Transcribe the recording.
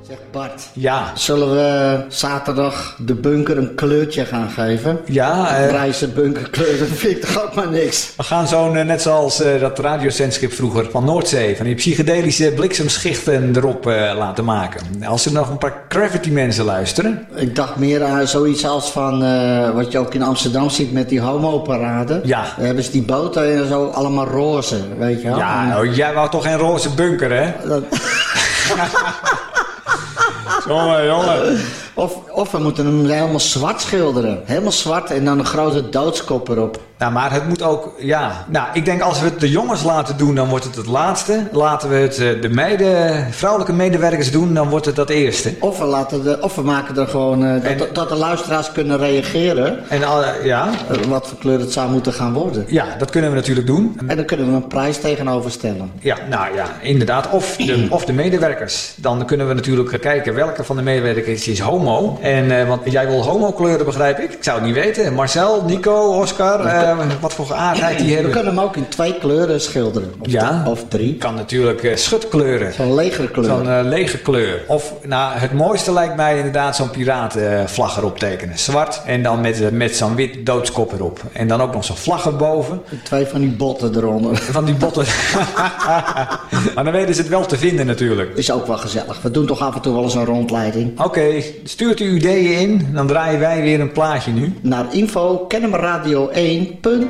Zeg Bart, Ja. zullen we zaterdag de bunker een kleurtje gaan geven? Ja, Grijze bunkerkleur, dat vind ik toch ook maar niks. we gaan zo'n, net zoals dat radiozendschip vroeger van Noordzee, van die psychedelische bliksemschichten erop laten maken. Als er nog een paar Gravity mensen luisteren. Ik dacht meer aan zoiets als van wat je ook in Amsterdam ziet met die homo-parade. Ja. Daar hebben ze die boten en zo allemaal roze, weet je wel. Ja, oh, jij wou toch geen roze bunker, hè? Jongen. Of we moeten hem helemaal zwart schilderen. Helemaal zwart en dan een grote doodskop erop. Nou, maar het moet ook, ja. Nou, ik denk als we het de jongens laten doen, dan wordt het het laatste. Laten we het de vrouwelijke medewerkers doen, dan wordt het dat eerste. Of we maken er gewoon dat de luisteraars kunnen reageren. En ja. Wat voor kleur het zou moeten gaan worden. Ja, dat kunnen we natuurlijk doen. En dan kunnen we een prijs tegenover stellen. Ja, nou ja, inderdaad. Of de medewerkers. Dan kunnen we natuurlijk kijken welke van de medewerkers is homo. En, want jij wil homo-kleuren, begrijp ik. Ik zou het niet weten. Marcel, Nico, Oscar, wat voor geaardheid die hebben. We kunnen hem ook in 2 kleuren schilderen. Of 3. Kan natuurlijk schutkleuren. Zo'n legerkleur. Zo'n lege kleur. Of, nou, het mooiste lijkt mij inderdaad zo'n piratenvlag erop tekenen. Zwart en dan met zo'n wit doodskop erop. En dan ook nog zo'n vlag erboven. 2 van die botten eronder. Van die botten. Maar dan weten ze het wel te vinden natuurlijk. Is ook wel gezellig. We doen toch af en toe wel eens een rondleiding. Oké, stuurt uw ideeën in. Dan draaien wij weer een plaatje nu. Naar info kennemerradio1.nl